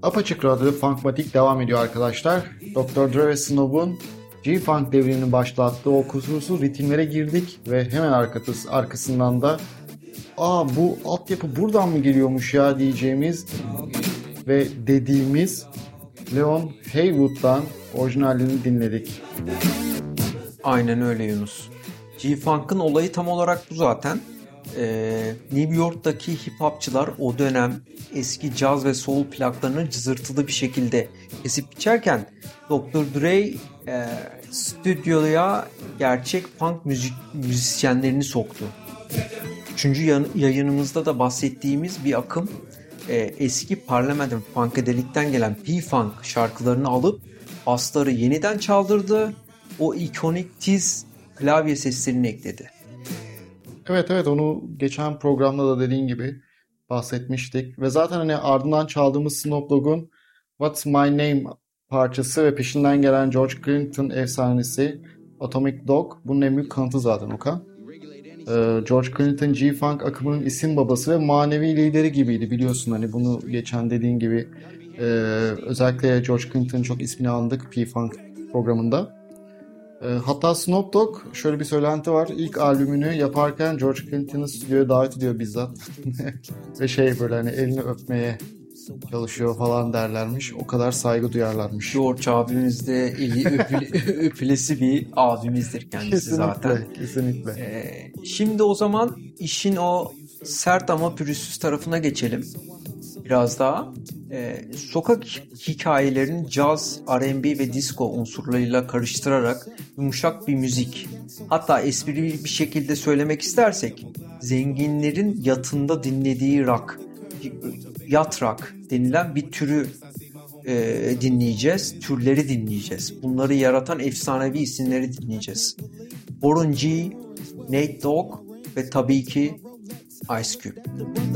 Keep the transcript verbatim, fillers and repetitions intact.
Apaçık Radyo'da Funkmatik devam ediyor arkadaşlar. doktor Dre ve Snoop'un G-Funk devrimini başlattığı o kusursuz ritimlere girdik ve hemen arkası, arkasından da ''Aa bu altyapı buradan mı geliyormuş ya?'' diyeceğimiz ve dediğimiz Leon Haywood'dan orijinalini dinledik. Aynen öyle Yunus. G-Funk'ın olayı tam olarak bu zaten. Ee, New York'taki hip hopçılar o dönem eski caz ve soul plaklarını cızırtılı bir şekilde kesip biçerken doktor Dre e, stüdyoya gerçek punk müzik müzisyenlerini soktu. Üçüncü yayınımızda da bahsettiğimiz bir akım e, eski Parliament Funkadelic'ten gelen P-Funk şarkılarını alıp basları yeniden çaldırdı. O ikonik tiz klavye seslerini ekledi. Evet evet onu geçen programda da dediğin gibi bahsetmiştik. Ve zaten hani ardından çaldığımız Snoop Dogg'un What's My Name parçası ve peşinden gelen George Clinton efsanesi Atomic Dog bunun en büyük kanıtı zaten Okan. Ee, George Clinton G-Funk akımının isim babası ve manevi lideri gibiydi biliyorsun hani bunu geçen dediğin gibi e, özellikle George Clinton'ın çok ismini andık P-Funk programında. E, hatta Snoop Dogg şöyle bir söylenti var. İlk albümünü yaparken George Clinton'ı stüdyoya davet ediyor bizzat. Ve şey böyle hani elini öpmeye çalışıyor falan derlermiş. O kadar saygı duyarlarmış. George abimiz de eli öpüle, öpülesi bir abimizdir kendisi kesinlikle, zaten. Kesinlikle. Ee, şimdi o zaman işin o sert ama pürüzsüz tarafına geçelim. Biraz daha. Ee, sokak hikayelerini caz, R and B ve disco unsurlarıyla karıştırarak yumuşak bir müzik. Hatta esprili bir şekilde söylemek istersek zenginlerin yatında dinlediği rock, yat rock denilen bir türü e, dinleyeceğiz. Türleri dinleyeceğiz. Bunları yaratan efsanevi isimleri dinleyeceğiz. Warren G, Nate Dogg ve tabii ki Ice Cube.